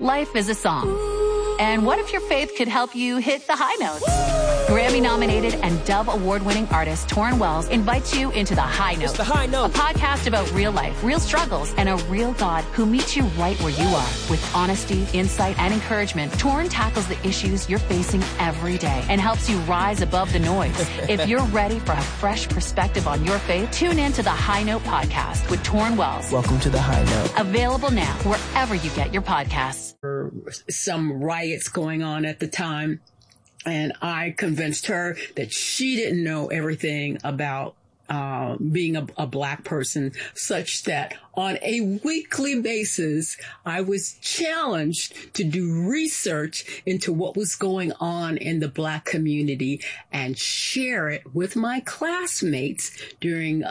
Life is a song. And what if your faith could help you hit the high notes? Grammy-nominated and Dove Award-winning artist Torrin Wells invites you into The High Note. It's The High Note. A podcast about real life, real struggles, and a real God who meets you right where you are. With honesty, insight, and encouragement, Torrin tackles the issues you're facing every day and helps you rise above the noise. If you're ready for a fresh perspective on your faith, tune in to The High Note podcast with Torrin Wells. Welcome to The High Note. Available now wherever you get your podcasts. Some riots going on at the time, and I convinced her that she didn't know everything about being a black person, such that on a weekly basis, I was challenged to do research into what was going on in the black community and share it with my classmates during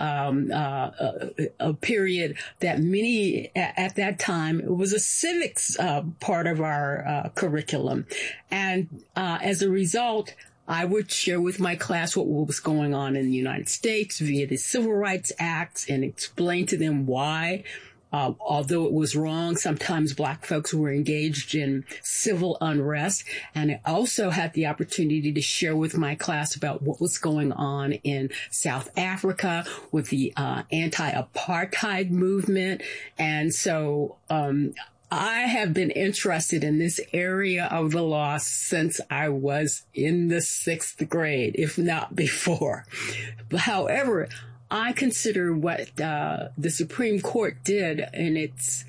a period that many, at that time, it was a civics part of our curriculum. And as a result, I would share with my class what was going on in the United States via the Civil Rights Act and explain to them why, although it was wrong, sometimes black folks were engaged in civil unrest. And I also had the opportunity to share with my class about what was going on in South Africa with the anti-apartheid movement. And so, I have been interested in this area of the law since I was in the 6th grade, if not before. However, I consider what the Supreme Court did in its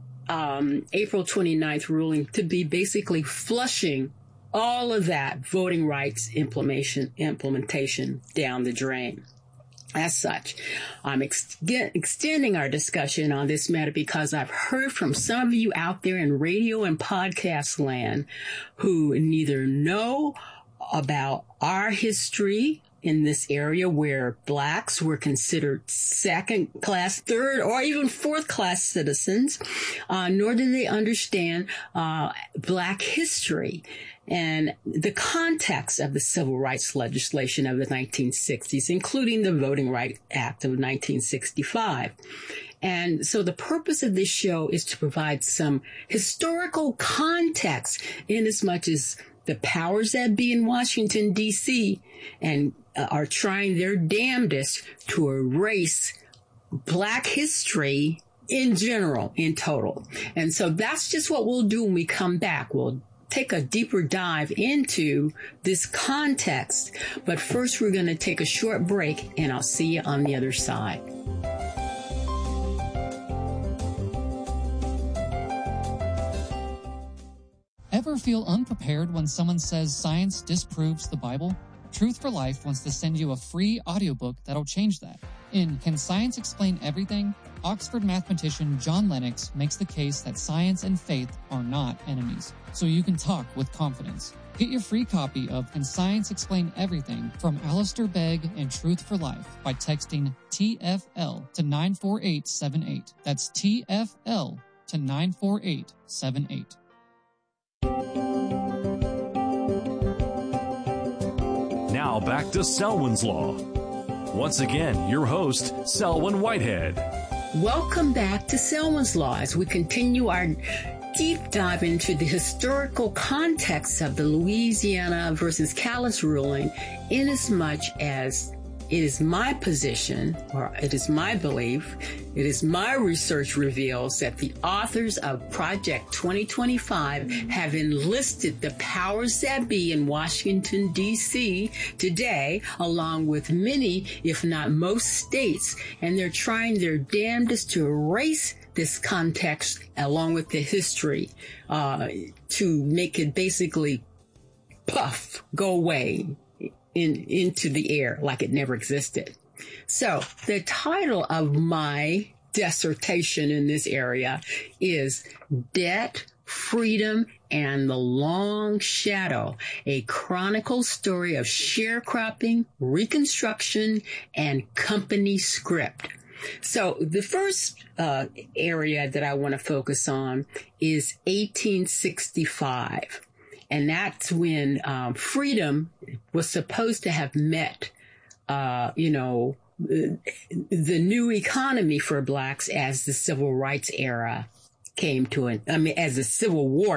April 29th ruling to be basically flushing all of that voting rights implementation down the drain. As such, I'm extending our discussion on this matter because I've heard from some of you out there in radio and podcast land who neither know about our history in this area where blacks were considered second class, third, or even fourth class citizens, nor do they understand black history and the context of the civil rights legislation of the 1960s, including the Voting Rights Act of 1965. And so the purpose of this show is to provide some historical context in as much as the powers that be in Washington, D.C. and are trying their damnedest to erase black history in general, in total. And so that's just what we'll do when we come back. We'll take a deeper dive into this context. But first, we're going to take a short break, and I'll see you on the other side. Ever feel unprepared when someone says science disproves the Bible? Truth for Life wants to send you a free audiobook that'll change that. In Can Science Explain Everything?, Oxford mathematician John Lennox makes the case that science and faith are not enemies, so you can talk with confidence. Get your free copy of Can Science Explain Everything from Alistair Begg and Truth for Life by texting TFL to 94878. That's TFL to 94878. Now back to Selwyn's Law. Once again, your host, Selwyn Whitehead. Welcome back to Selwyn's Law as we continue our deep dive into the historical context of the Louisiana versus Callis ruling, inasmuch as it is my position, or it is my belief, it is my research reveals that the authors of Project 2025 have enlisted the powers that be in Washington, D.C. today, along with many, if not most states, and they're trying their damnedest to erase this context along with the history to make it basically puff, go away into the air like it never existed. So the title of my dissertation in this area is Debt, Freedom, and the Long Shadow, a chronicle story of sharecropping, Reconstruction, and company script. So the first area that I want to focus on is 1865. And that's when freedom was supposed to have met, the new economy for blacks as the civil rights era came to as the Civil War